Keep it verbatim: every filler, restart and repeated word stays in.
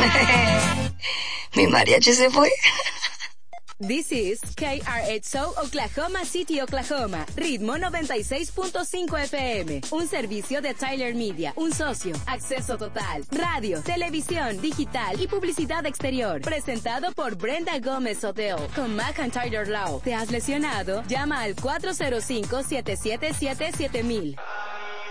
Mi mariachi se fue. This is K R X O Oklahoma City, Oklahoma. Ritmo noventa y seis punto cinco F M. Un servicio de Tyler Media. Un socio. Acceso total. Radio, televisión, digital y publicidad exterior. Presentado por Brenda Gómez Hotel. Con McIntyre Law. ¿Te has lesionado? Llama al cuatro cero cinco, siete siete siete, siete mil.